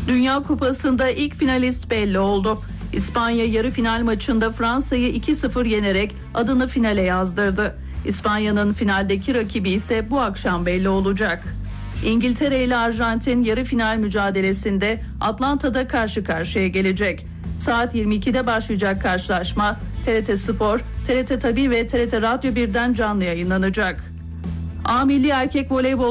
Dünya Kupası'nda ilk finalist belli oldu. İspanya yarı final maçında Fransa'yı 2-0 yenerek adını finale yazdırdı. İspanya'nın finaldeki rakibi ise bu akşam belli olacak. İngiltere ile Arjantin yarı final mücadelesinde Atlanta'da karşı karşıya gelecek. Saat 22'de başlayacak karşılaşma TRT Spor, TRT Tabii ve TRT Radyo 1'den canlı yayınlanacak. A Milli Erkek Voleybol